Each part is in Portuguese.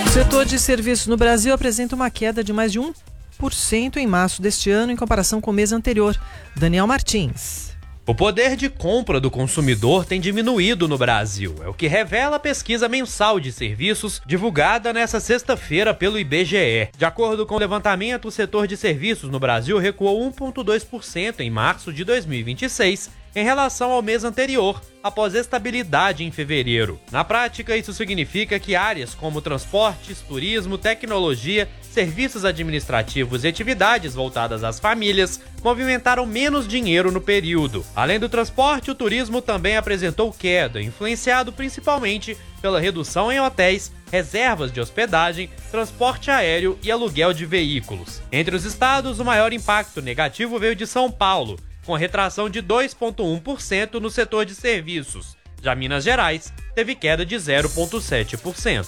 O setor de serviços no Brasil apresenta uma queda de mais de 1% em março deste ano em comparação com o mês anterior. Daniel Martins. O poder de compra do consumidor tem diminuído no Brasil, é o que revela a pesquisa mensal de serviços divulgada nesta sexta-feira pelo IBGE. De acordo com o levantamento, o setor de serviços no Brasil recuou 1,2% em março de 2026 em relação ao mês anterior, após estabilidade em fevereiro. Na prática, isso significa que áreas como transportes, turismo, tecnologia, serviços administrativos e atividades voltadas às famílias movimentaram menos dinheiro no período. Além do transporte, o turismo também apresentou queda, influenciado principalmente pela redução em hotéis, reservas de hospedagem, transporte aéreo e aluguel de veículos. Entre os estados, o maior impacto negativo veio de São Paulo, com retração de 2,1% no setor de serviços. Já Minas Gerais teve queda de 0,7%.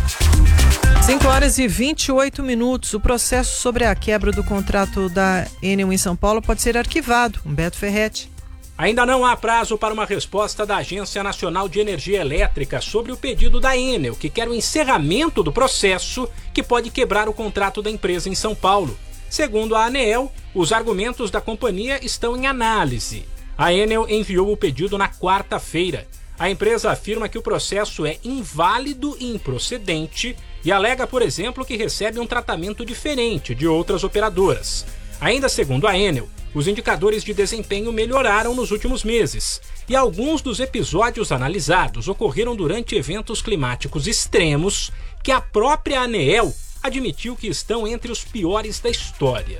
5h28. O processo sobre a quebra do contrato da Enel em São Paulo pode ser arquivado. Humberto Ferretti. Ainda não há prazo para uma resposta da Agência Nacional de Energia Elétrica sobre o pedido da Enel, que quer o encerramento do processo que pode quebrar o contrato da empresa em São Paulo. Segundo a ANEEL, os argumentos da companhia estão em análise. A Enel enviou o pedido na quarta-feira. A empresa afirma que o processo é inválido e improcedente e alega, por exemplo, que recebe um tratamento diferente de outras operadoras. Ainda segundo a Enel, os indicadores de desempenho melhoraram nos últimos meses e alguns dos episódios analisados ocorreram durante eventos climáticos extremos que a própria ANEEL admitiu que estão entre os piores da história.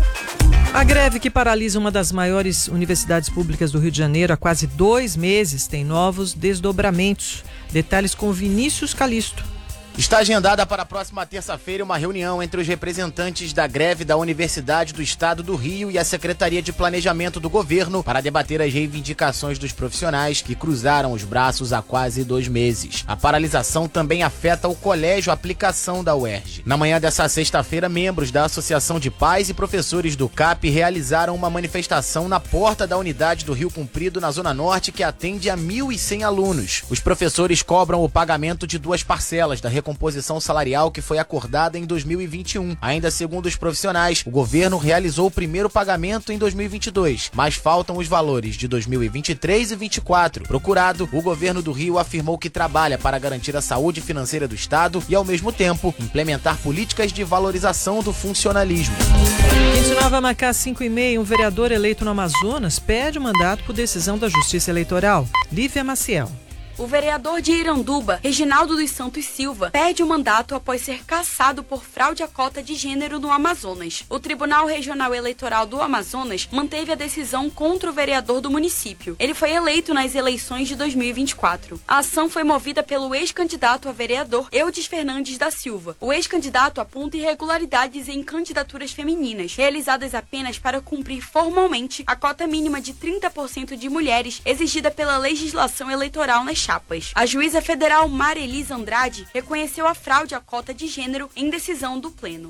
A greve que paralisa uma das maiores universidades públicas do Rio de Janeiro há quase 2 meses tem novos desdobramentos. Detalhes com Vinícius Calisto. Está agendada para a próxima terça-feira uma reunião entre os representantes da greve da Universidade do Estado do Rio e a Secretaria de Planejamento do Governo para debater as reivindicações dos profissionais que cruzaram os braços há quase 2 meses. A paralisação também afeta o Colégio Aplicação da UERJ. Na manhã dessa sexta-feira, membros da Associação de Pais e Professores do CAP realizaram uma manifestação na porta da unidade do Rio Comprido, na Zona Norte, que atende a 1.100 alunos. Os professores cobram o pagamento de 2 parcelas da recomposição salarial que foi acordada em 2021. Ainda segundo os profissionais, o governo realizou o primeiro pagamento em 2022, mas faltam os valores de 2023 e 2024. Procurado, o governo do Rio afirmou que trabalha para garantir a saúde financeira do Estado e, ao mesmo tempo, implementar políticas de valorização do funcionalismo. Continuava a marcar 5h30. Um vereador eleito no Amazonas pede o mandato por decisão da Justiça Eleitoral. Lívia Maciel. O vereador de Iranduba, Reginaldo dos Santos Silva, perde o mandato após ser cassado por fraude à cota de gênero no Amazonas. O Tribunal Regional Eleitoral do Amazonas manteve a decisão contra o vereador do município. Ele foi eleito nas eleições de 2024. A ação foi movida pelo ex-candidato a vereador Eudes Fernandes da Silva. O ex-candidato aponta irregularidades em candidaturas femininas, realizadas apenas para cumprir formalmente a cota mínima de 30% de mulheres exigida pela legislação eleitoral nas chapas. A juíza federal Marelisa Andrade reconheceu a fraude à cota de gênero em decisão do Pleno.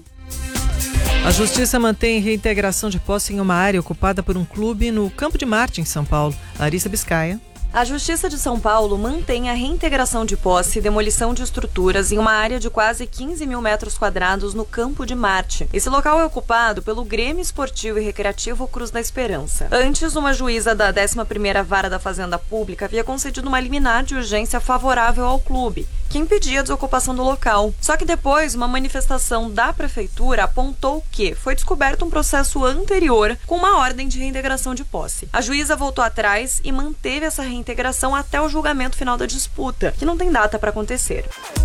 A Justiça mantém reintegração de posse em uma área ocupada por um clube no Campo de Marte, em São Paulo. Larissa Biscaia. A Justiça de São Paulo mantém a reintegração de posse e demolição de estruturas em uma área de quase 15 mil metros quadrados no Campo de Marte. Esse local é ocupado pelo Grêmio Esportivo e Recreativo Cruz da Esperança. Antes, uma juíza da 11ª Vara da Fazenda Pública havia concedido uma liminar de urgência favorável ao clube, que impedia a desocupação do local. Só que depois, uma manifestação da Prefeitura apontou que foi descoberto um processo anterior com uma ordem de reintegração de posse. A juíza voltou atrás e manteve essa reintegração até o julgamento final da disputa, que não tem data para acontecer.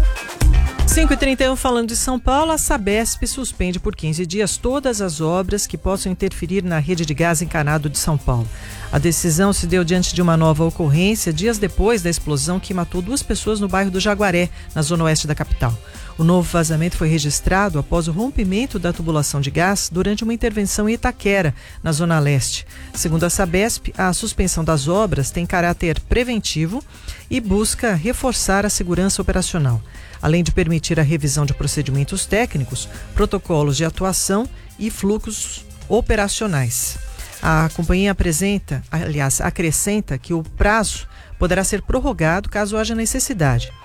5h31, falando de São Paulo, a Sabesp suspende por 15 dias todas as obras que possam interferir na rede de gás encanado de São Paulo. A decisão se deu diante de uma nova ocorrência, dias depois da explosão que matou 2 pessoas no bairro do Jaguaré, na zona oeste da capital. O novo vazamento foi registrado após o rompimento da tubulação de gás durante uma intervenção em Itaquera, na zona leste. Segundo a Sabesp, a suspensão das obras tem caráter preventivo e busca reforçar a segurança operacional, além de permitir a revisão de procedimentos técnicos, protocolos de atuação e fluxos operacionais. A companhia acrescenta que o prazo poderá ser prorrogado caso haja necessidade.